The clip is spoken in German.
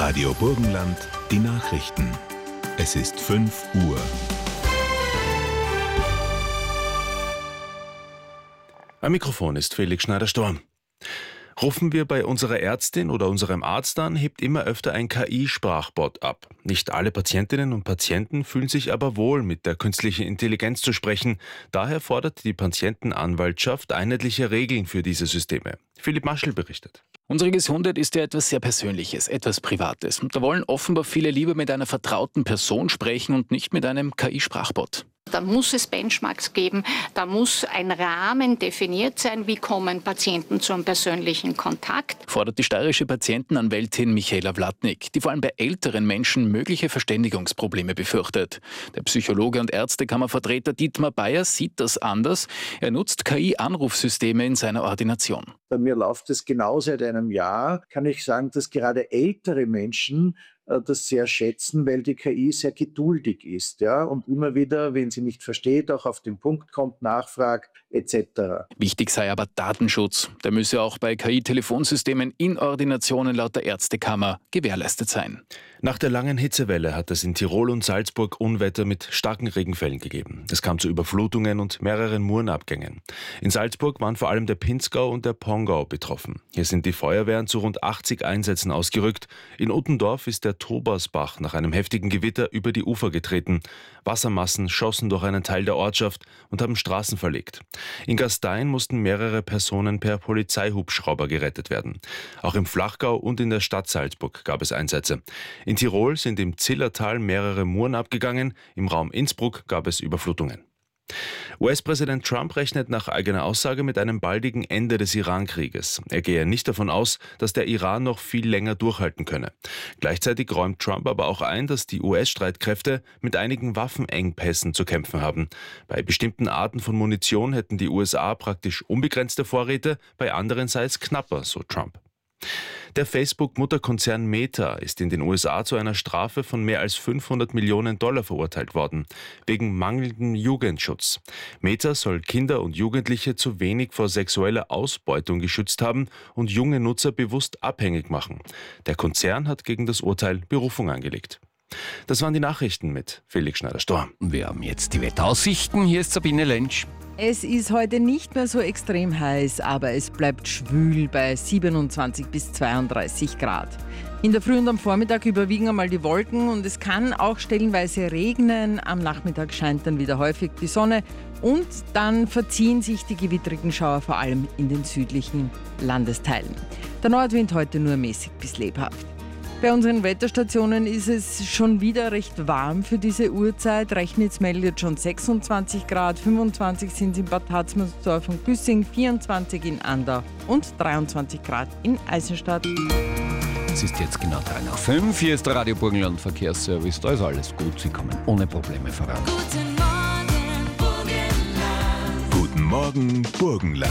Radio Burgenland, die Nachrichten. Es ist 5 Uhr. Am Mikrofon ist Felix Schneider-Storm. Rufen wir bei unserer Ärztin oder unserem Arzt an, hebt immer öfter ein KI-Sprachbot ab. Nicht alle Patientinnen und Patienten fühlen sich aber wohl, mit der künstlichen Intelligenz zu sprechen. Daher fordert die Patientenanwaltschaft einheitliche Regeln für diese Systeme. Philipp Maschel berichtet. Unsere Gesundheit ist ja etwas sehr Persönliches, etwas Privates. Und da wollen offenbar viele lieber mit einer vertrauten Person sprechen und nicht mit einem KI-Sprachbot. Da muss es Benchmarks geben, da muss ein Rahmen definiert sein, wie kommen Patienten zum persönlichen Kontakt. Fordert die steirische Patientenanwältin Michaela Wlatnik, die vor allem bei älteren Menschen mögliche Verständigungsprobleme befürchtet. Der Psychologe und Ärztekammervertreter Dietmar Bayer sieht das anders. Er nutzt KI-Anrufsysteme in seiner Ordination. Bei mir läuft es genau seit einem Jahr. Kann ich sagen, dass gerade ältere Menschen das sehr schätzen, weil die KI sehr geduldig ist, ja, und immer wieder, wenn sie nicht versteht, auch auf den Punkt kommt, nachfragt, etc. Wichtig sei aber Datenschutz. Der müsse auch bei KI-Telefonsystemen in Ordinationen laut der Ärztekammer gewährleistet sein. Nach der langen Hitzewelle hat es in Tirol und Salzburg Unwetter mit starken Regenfällen gegeben. Es kam zu Überflutungen und mehreren Murenabgängen. In Salzburg waren vor allem der Pinzgau und der Pongau betroffen. Hier sind die Feuerwehren zu rund 80 Einsätzen ausgerückt. In Uttendorf ist der Tobersbach nach einem heftigen Gewitter über die Ufer getreten. Wassermassen schossen durch einen Teil der Ortschaft und haben Straßen verlegt. In Gastein mussten mehrere Personen per Polizeihubschrauber gerettet werden. Auch im Flachgau und in der Stadt Salzburg gab es Einsätze. In Tirol sind im Zillertal mehrere Muren abgegangen, im Raum Innsbruck gab es Überflutungen. US-Präsident Trump rechnet nach eigener Aussage mit einem baldigen Ende des Iran-Krieges. Er gehe nicht davon aus, dass der Iran noch viel länger durchhalten könne. Gleichzeitig räumt Trump aber auch ein, dass die US-Streitkräfte mit einigen Waffenengpässen zu kämpfen haben. Bei bestimmten Arten von Munition hätten die USA praktisch unbegrenzte Vorräte, bei anderen sei es knapper, so Trump. Der Facebook-Mutterkonzern Meta ist in den USA zu einer Strafe von mehr als $500 Millionen verurteilt worden, wegen mangelndem Jugendschutz. Meta soll Kinder und Jugendliche zu wenig vor sexueller Ausbeutung geschützt haben und junge Nutzer bewusst abhängig machen. Der Konzern hat gegen das Urteil Berufung eingelegt. Das waren die Nachrichten mit Felix Schneider-Storm. Wir haben jetzt die Wetteraussichten. Hier ist Sabine Lentsch. Es ist heute nicht mehr so extrem heiß, aber es bleibt schwül bei 27 bis 32 Grad. In der Früh und am Vormittag überwiegen einmal die Wolken und es kann auch stellenweise regnen. Am Nachmittag scheint dann wieder häufig die Sonne und dann verziehen sich die gewittrigen Schauer vor allem in den südlichen Landesteilen. Der Nordwind heute nur mäßig bis lebhaft. Bei unseren Wetterstationen ist es schon wieder recht warm für diese Uhrzeit. Rechnitz meldet schon 26 Grad, 25 sind es in Bad Harzmannsdorf und Güssing, 24 in Andau und 23 Grad in Eisenstadt. Es ist jetzt genau 3 nach 5. Hier ist der Radio Burgenland Verkehrsservice. Da ist alles gut. Sie kommen ohne Probleme voran. Guten Morgen, Burgenland.